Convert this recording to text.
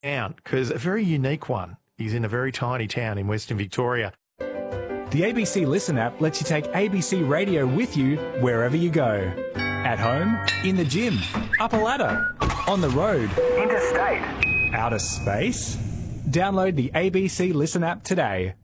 town, because a very unique one. He's in a very tiny town in Western Victoria. The ABC Listen app lets you take ABC Radio with you wherever you go. At home, in the gym, up a ladder, on the road, interstate, outer space. Download the ABC Listen app today.